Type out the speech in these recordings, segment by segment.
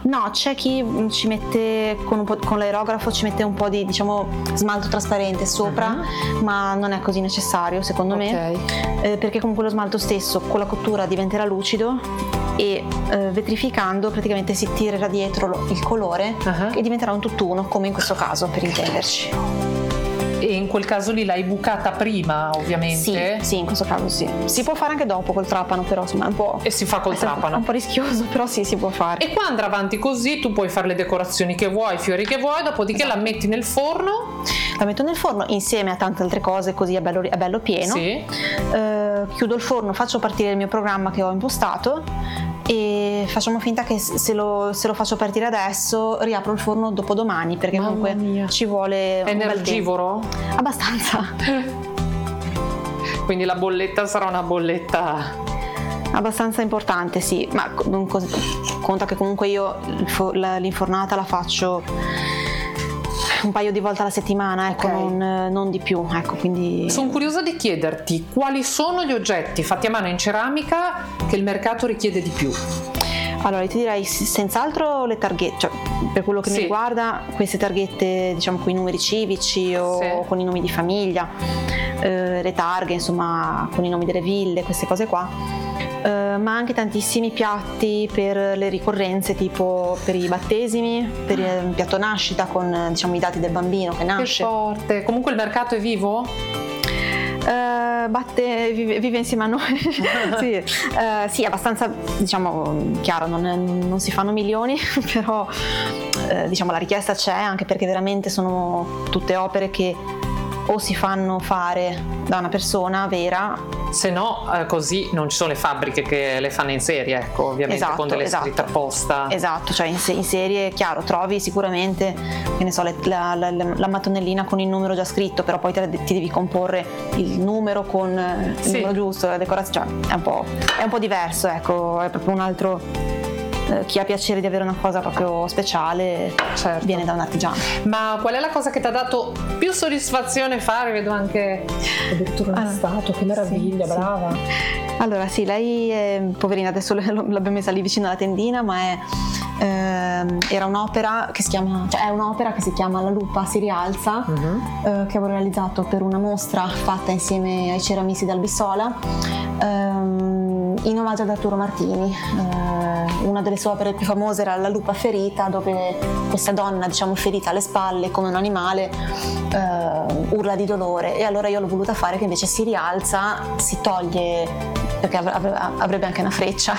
No, c'è chi ci mette con l'aerografo, ci mette un po' di, diciamo, smalto trasparente sopra, ma non è così necessario secondo me, perché comunque lo smalto stesso con la cottura diventerà lucido e vetrificando praticamente si tirerà dietro il colore e diventerà un tutt'uno, come in questo caso, per intenderci. E in quel caso lì l'hai bucata prima, ovviamente? Sì, in questo caso sì. Si può fare anche dopo col trapano, però insomma è un po'... E si fa col trapano? È un po' rischioso, però sì, si può fare. E qua andrà avanti così, tu puoi fare le decorazioni che vuoi, i fiori che vuoi, dopodiché la metti nel forno? La metto nel forno insieme a tante altre cose, così è bello pieno. Sì. Chiudo il forno, faccio partire il mio programma che ho impostato e facciamo finta che se lo faccio partire adesso riapro il forno dopodomani, perché comunque ci vuole è un bel energivoro? tempo. Abbastanza. Quindi la bolletta sarà una bolletta abbastanza importante, sì, ma conta che comunque io l'infornata la faccio un paio di volte alla settimana, ecco, non di più, ecco, quindi... Sono curiosa di chiederti quali sono gli oggetti fatti a mano in ceramica che il mercato richiede di più. Allora, ti direi senz'altro le targhette, cioè per quello che mi riguarda, queste targhette, diciamo, con i numeri civici o con i nomi di famiglia, le targhe, insomma, con i nomi delle ville, queste cose qua. Ma anche tantissimi piatti per le ricorrenze, tipo per i battesimi, per il piatto nascita con, diciamo, i dati del bambino che nasce. Che forte! Comunque il mercato è vivo? Vive insieme a noi. Sì, abbastanza, diciamo, chiaro, non si fanno milioni, però diciamo la richiesta c'è, anche perché veramente sono tutte opere che o si fanno fare da una persona vera, se no così non ci sono le fabbriche che le fanno in serie, ecco, ovviamente con delle scritte apposta. Esatto, cioè in serie, chiaro, trovi sicuramente, che ne so, la mattonellina con il numero già scritto, però poi ti devi comporre il numero con il numero giusto, la decorazione, cioè è un po' diverso, ecco, è proprio un altro... Chi ha piacere di avere una cosa proprio speciale viene da un artigiano. Ma qual è la cosa che ti ha dato più soddisfazione fare? Vedo anche addirittura una statua, che meraviglia, brava. Allora sì, lei è poverina, adesso l'abbiamo messa lì vicino alla tendina, ma era un'opera che si chiama, cioè è un'opera che si chiama La lupa si rialza, che avevo realizzato per una mostra fatta insieme ai ceramisti d'Albissola, in omaggio ad Arturo Martini. Una delle sue opere più famose era La lupa ferita, dove questa donna, diciamo, ferita alle spalle come un animale, urla di dolore, e allora io l'ho voluta fare che invece si rialza, si toglie, perché avrebbe anche una freccia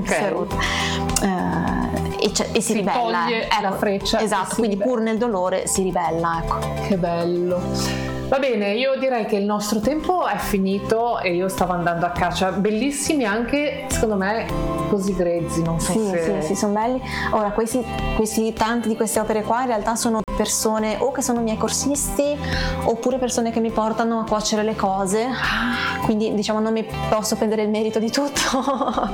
e si ribella. Toglie la freccia. Esatto, quindi pur nel dolore si ribella, ecco. Che bello. Va bene, io direi che il nostro tempo è finito e io stavo andando a caccia. Bellissimi anche, secondo me, così grezzi, non so se... Sì, sono belli. Ora, tante di queste opere qua in realtà sono persone o che sono miei corsisti oppure persone che mi portano a cuocere le cose, quindi diciamo non mi posso prendere il merito di tutto.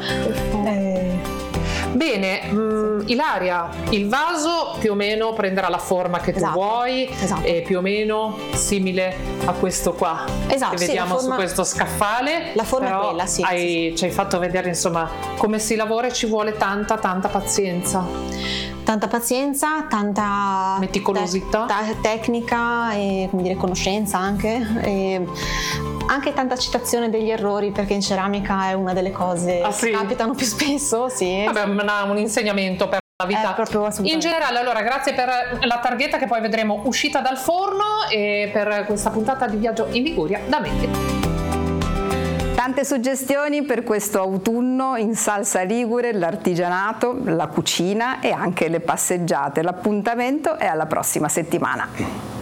Bene, Ilaria, il vaso più o meno prenderà la forma che tu vuoi, e più o meno simile a questo qua che vediamo su questo scaffale. La forma è quella, ci hai fatto vedere insomma come si lavora e ci vuole tanta pazienza. Tanta pazienza, tanta meticolosità, tecnica e, come dire, conoscenza anche. E anche tanta citazione degli errori, perché in ceramica è una delle cose che capitano più spesso. Vabbè, un insegnamento per la vita in generale. Allora, grazie per la targhetta che poi vedremo uscita dal forno e per questa puntata di Viaggio in Liguria da me. Tante suggestioni per questo autunno in salsa ligure, l'artigianato, la cucina e anche le passeggiate. L'appuntamento è alla prossima settimana.